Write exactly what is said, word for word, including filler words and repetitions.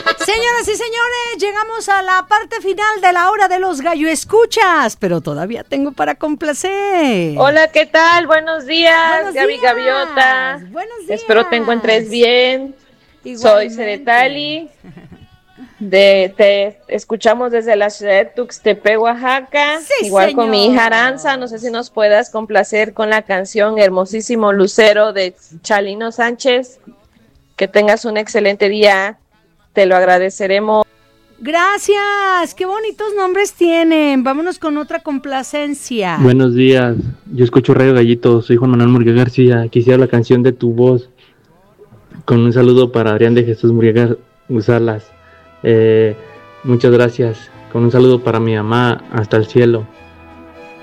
Señoras y señores, llegamos a la parte final de la hora de los gallo escuchas, pero todavía tengo para complacer. Hola, ¿qué tal? Buenos días, Buenos Gaby días. Gaviota. Buenos días. Espero te encuentres bien. Igualmente. Soy Ceretali. De, te escuchamos desde la ciudad de Tuxtepec, Oaxaca. Sí, igual señor. con mi hija Aranza. No sé si nos puedas complacer con la canción Hermosísimo Lucero de Chalino Sánchez. Que tengas un excelente día. Te lo agradeceremos. Gracias, qué bonitos nombres tienen. Vámonos con otra complacencia. Buenos días, yo escucho Radio Gallito, soy Juan Manuel Murguía García. Quisiera la canción de Tu Voz, con un saludo para Adrián de Jesús Murguía Salas. Eh, muchas gracias, con un saludo para mi mamá hasta el cielo.